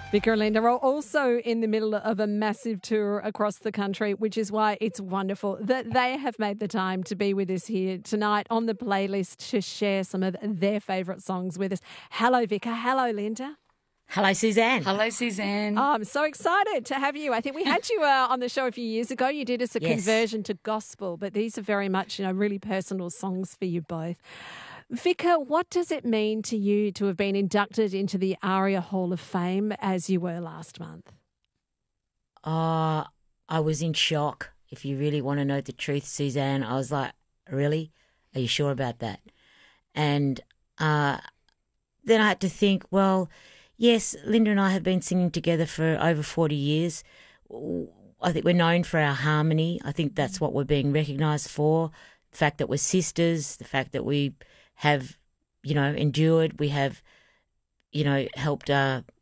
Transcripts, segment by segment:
Vicar and Linda are also in the middle of a massive tour across the country, which is why it's wonderful that they have made the time to be with us here tonight on the playlist to share some of their favourite songs with us. Hello, Vicar. Hello, Linda. Hello, Suzanne. Hello, Suzanne. Oh, I'm so excited to have you. I think we had you on the show a few years ago. You did us a conversion to gospel, but these are very much, really personal songs for you both. Vicar, what does it mean to you to have been inducted into the ARIA Hall of Fame as you were last month? I was in shock. If you really want to know the truth, Suzanne, I was like, really? Are you sure about that? And then I had to think, well, yes, Linda and I have been singing together for over 40 years. I think we're known for our harmony. I think that's what we're being recognised for. The fact that we're sisters, the fact that we have, endured, we have, helped,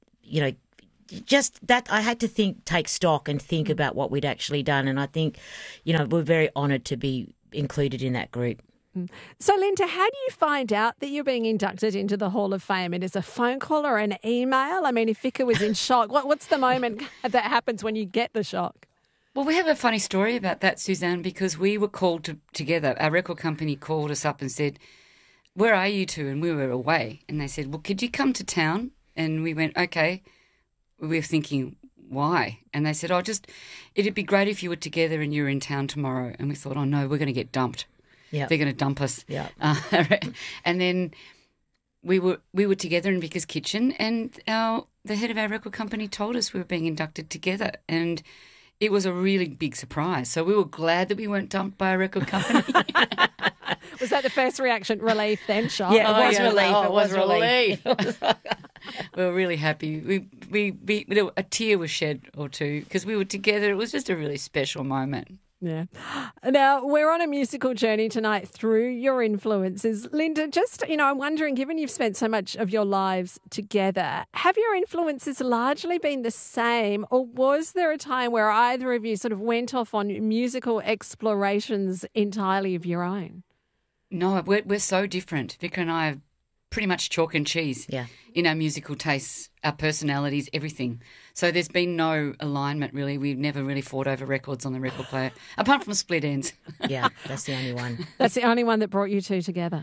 just that I had to take stock and think about what we'd actually done. And I think, we're very honoured to be included in that group. So, Linda, how do you find out that you're being inducted into the Hall of Fame? It is a phone call or an email? I mean, if Vicar was in shock, what's the moment that happens when you get the shock? Well, we have a funny story about that, Suzanne, because we were called together. Our record company called us up and said, "Where are you two?" And we were away. And they said, "Well, could you come to town?" And we went, "Okay." We were thinking, why? And they said, it'd be great if you were together and you were in town tomorrow. And we thought, oh, no, we're going to get dumped. Yeah, they're going to dump us. Yeah. And then we were together in Vicar's kitchen, and the head of our record company told us we were being inducted together. And it was a really big surprise. So we were glad that we weren't dumped by a record company. Was that the first reaction? Relief, then shock? Yeah, it was relief. Oh, it was relief. We were really happy. A tear was shed or two because we were together. It was just a really special moment. Yeah. Now, we're on a musical journey tonight through your influences. Linda, I'm wondering, given you've spent so much of your lives together, have your influences largely been the same, or was there a time where either of you sort of went off on musical explorations entirely of your own? No, we're so different. Vicar and I are pretty much chalk and cheese in our musical tastes, our personalities, everything. So there's been no alignment, really. We've never really fought over records on the record player, apart from Split Ends. Yeah, that's the only one. That's the only one that brought you two together.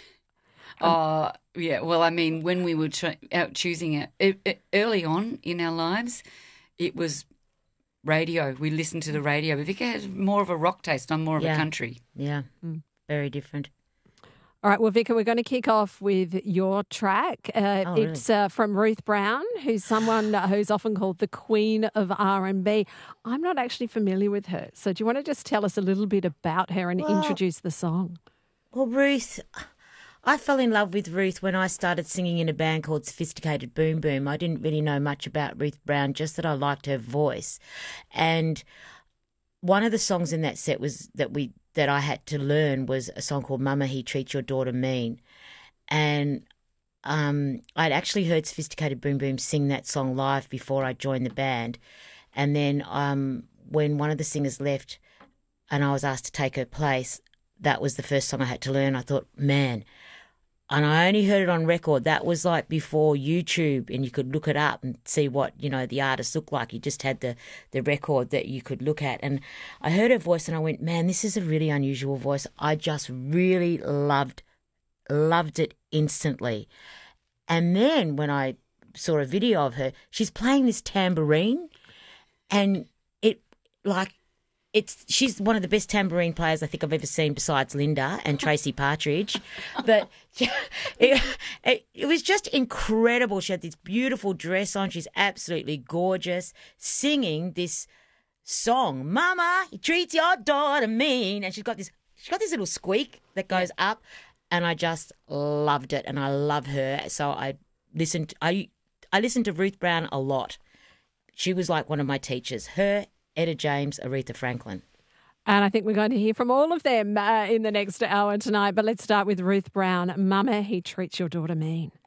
Yeah. Well, I mean, when we were choosing it early on in our lives, it was radio. We listened to the radio. But Vicar has more of a rock taste. I'm more of a country. Yeah, very different. All right, well, Vicar, we're going to kick off with your track. It's from Ruth Brown, who's someone who's often called the Queen of R&B. I'm not actually familiar with her, so do you want to just tell us a little bit about her and introduce the song? Well, Ruth, I fell in love with Ruth when I started singing in a band called Sophisticated Boom Boom. I didn't really know much about Ruth Brown, just that I liked her voice. And one of the songs in that set that I had to learn was a song called Mama, He Treats Your Daughter Mean. And I'd actually heard Sophisticated Boom Boom sing that song live before I joined the band. And then when one of the singers left and I was asked to take her place, that was the first song I had to learn. I thought, man, and I only heard it on record. That was like before YouTube, and you could look it up and see what, the artist looked like. You just had the record that you could look at. And I heard her voice and I went, man, this is a really unusual voice. I just really loved it instantly. And then when I saw a video of her, she's playing this tambourine, and she's one of the best tambourine players I think I've ever seen besides Linda and Tracy Partridge. But it was just incredible. She had this beautiful dress on. She's absolutely gorgeous, singing this song, Mama, he treats your daughter mean. And she's got this little squeak that goes up, and I just loved it, and I love her. So I listened to Ruth Brown a lot. She was like one of my teachers. Her, Etta James, Aretha Franklin. And I think we're going to hear from all of them in the next hour tonight. But let's start with Ruth Brown. Mama, He Treats Your Daughter Mean.